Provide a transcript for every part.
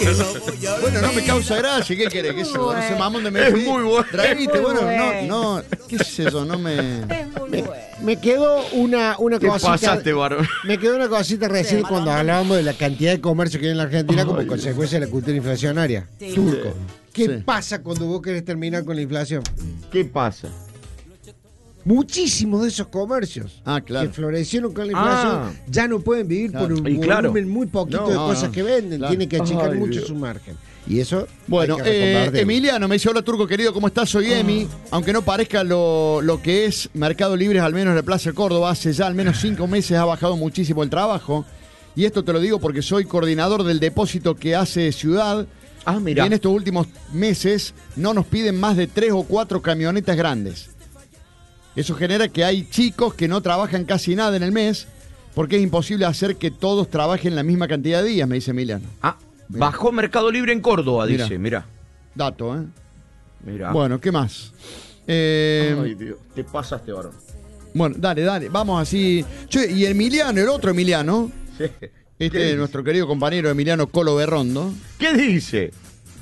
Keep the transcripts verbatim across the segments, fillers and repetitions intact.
Bueno, no me causa gracia. ¿Qué querés? ¿Qué es eso? No sé, mamón de me Es muy bueno. Traíste, Es muy bueno, bueno. no, no. ¿Qué es eso? No me. Es muy Me, bueno. me quedó una, una ¿Qué cosita. pasaste, varón? Me quedó una cosita recién cuando hablábamos de la cantidad de comercio que hay en la Argentina como consecuencia de la cultura inflacionaria. Sí. Turco. ¿Qué Sí. pasa cuando vos querés terminar con la inflación? ¿Qué pasa? Muchísimos de esos comercios Ah, claro. que florecieron con la inflación Ah. ya no pueden vivir Claro. por un Y volumen claro. muy poquito No, de no, cosas no. que venden. Claro. Tienen que achicar Ay, mucho Dios. su margen. Y eso. Bueno, hay que eh, reconvertirlo. Emiliano me dice, hola Turco querido, ¿cómo estás? Soy Emi. Aunque no parezca lo, lo que es Mercado Libre, al menos en la Plaza Córdoba, hace ya al menos cinco meses ha bajado muchísimo el trabajo. Y esto te lo digo porque soy coordinador del depósito que hace Ciudad. Ah, Y mira. en estos últimos meses no nos piden más de tres o cuatro camionetas grandes. Eso genera que hay chicos que no trabajan casi nada en el mes porque es imposible hacer que todos trabajen la misma cantidad de días, me dice Emiliano. Ah, bajó Mercado Libre en Córdoba, Mira. dice. Mira. Dato, ¿eh? Mira. Bueno, ¿qué más? Eh, Ay, Dios. Te pasaste, varón. bueno, dale, dale, vamos así. Che, y Emiliano, el otro Emiliano, Sí. este ¿Qué es dice? nuestro querido compañero Emiliano Colo Berrondo, ¿Qué dice?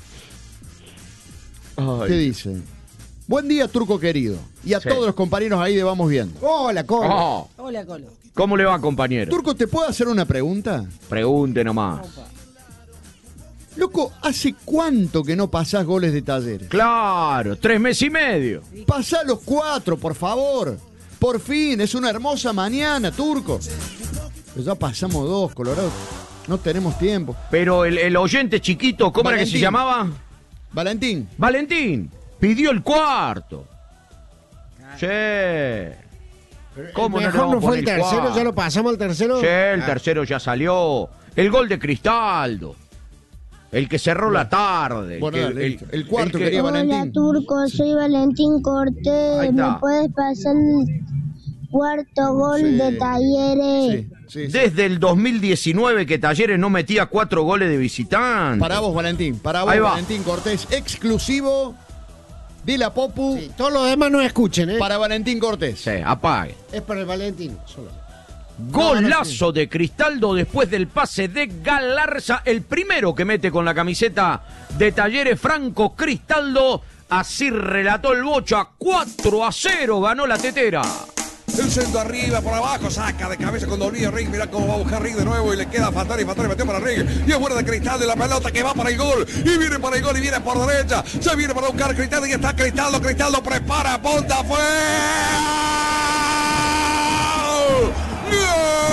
Ay. ¿qué dice? Buen día, Turco querido. Y a Sí. todos los compañeros ahí de Vamos Viendo. Hola, Colo. Oh, Hola, Colo. ¿cómo le va, compañero? Turco, ¿te puedo hacer una pregunta? Pregunte nomás. Loco, ¿hace cuánto que no pasás goles de Talleres? Claro, tres meses y medio. Pasá los cuatro, por favor. Por fin, es una hermosa mañana, Turco. Pero ya pasamos dos, Colorado. No tenemos tiempo. Pero el, el oyente chiquito, ¿cómo era que se Valentín. llamaba? Valentín, Valentín. Pidió el cuarto. Sí. ¿Cómo El no le mejor vamos no a fue el poner tercero, cuarto? ya lo pasamos al tercero. Sí, el Ah, tercero ya salió. El gol de Cristaldo. El que cerró la tarde. Bueno, que- dale, el, listo. El cuarto que- quería Hola Valentín. Turco, soy Valentín Ahí Cortés. está. ¿Me puedes pasar el cuarto gol Sí. de Talleres? Sí, sí, sí. Desde el dos mil diecinueve que Talleres no metía cuatro goles de visitante. Para vos, Valentín. Para vos, Ahí va. Valentín Cortés. Exclusivo de la Popu sí, todos los demás no escuchen, ¿eh? para Valentín Cortés. Sí, apague. Es para el Valentín. Solo. Golazo de Cristaldo después del pase de Galarza, el primero que mete con la camiseta de Talleres, Franco Cristaldo. Así relató el Bocha, cuatro a cero ganó la tetera. El centro arriba, por abajo, saca de cabeza con doblillo Ring. Mirá cómo va a buscar Ring de nuevo y le queda Fatari. Fatari metió para Ring. Y es buena de Cristaldo y la pelota que va para el gol. Y viene para el gol y viene por derecha. Se viene para buscar Cristaldo y está Cristaldo. Cristaldo prepara, ponta, fue. ¡Gol!